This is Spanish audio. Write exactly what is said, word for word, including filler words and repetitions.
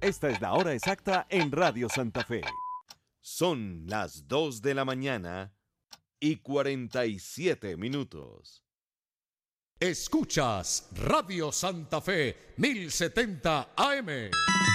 Esta es la hora exacta en Radio Santa Fe. Son las dos de la mañana y cuarenta y siete minutos. Escuchas Radio Santa Fe mil setenta A M.